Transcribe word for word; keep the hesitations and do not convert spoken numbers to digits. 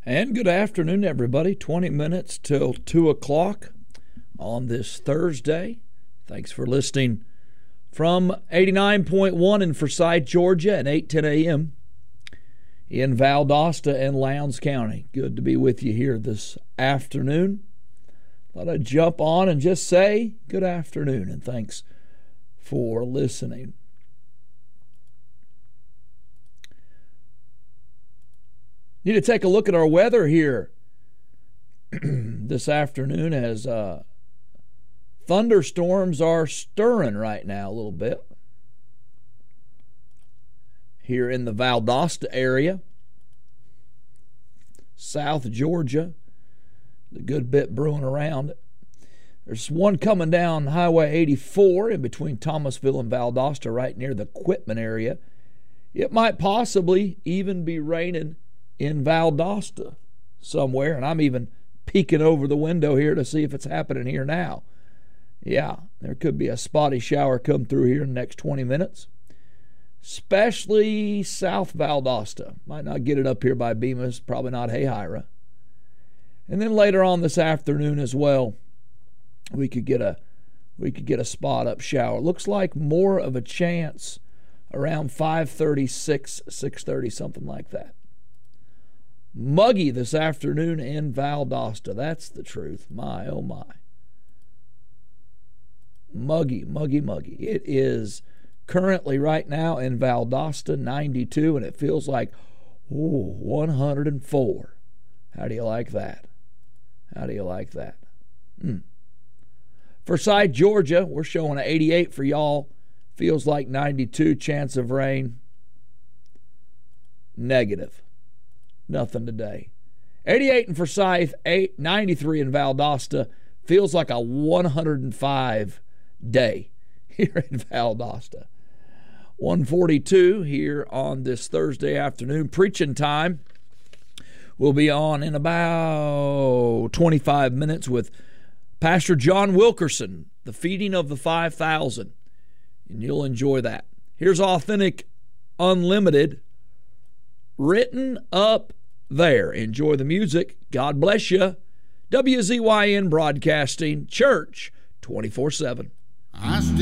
And good afternoon, everybody. twenty minutes till two o'clock on this Thursday. Thanks for listening from eighty-nine point one in Forsyth, Georgia at eight ten a.m. in Valdosta and Lowndes County. Good to be with you here this afternoon. Thought I'd jump on and just say good afternoon and thanks for listening. Need to take a look at our weather here this afternoon as uh, thunderstorms are stirring right now a little bit here in the Valdosta area. South Georgia, a good bit brewing around. There's one coming down Highway eighty-four in between Thomasville and Valdosta right near the Quitman area. It might possibly even be raining in Valdosta somewhere, and I'm even peeking over the window here to see if it's happening here now. Yeah, there could be a spotty shower come through here in the next twenty minutes, especially South Valdosta. Might not get it up here by Bemis, probably not Hayhira. And then later on this afternoon as well, we could get a we could get a spot up shower. Looks like more of a chance around five thirty, six, six thirty, something like that. Muggy this afternoon in Valdosta. That's the truth. My, oh my. Muggy, muggy, muggy. It is currently right now in Valdosta ninety-two, and it feels like, ooh, one hundred four. How do you like that? How do you like that? Mm. Forsyth, Georgia, we're showing an eighty-eight for y'all. Feels like ninety-two. Chance of rain, negative. Nothing today. eighty-eight in Forsyth, ninety-three in Valdosta. Feels like a one hundred five day here in Valdosta. one forty-two here on this Thursday afternoon. Preaching time will be on in about twenty-five minutes with Pastor John Wilkerson, the feeding of the five thousand. And you'll enjoy that. Here's Authentic Unlimited, written up there. Enjoy the music. God bless you. W Z Y N Broadcasting, Church twenty-four seven.